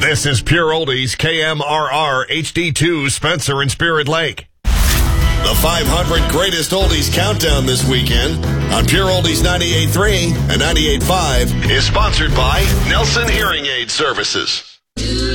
This is Pure Oldies, KMRR HD2, Spencer and Spirit Lake. The 500 Greatest Oldies Countdown this weekend on Pure Oldies 98.3 and 98.5 is sponsored by Nelson Hearing Aid Services.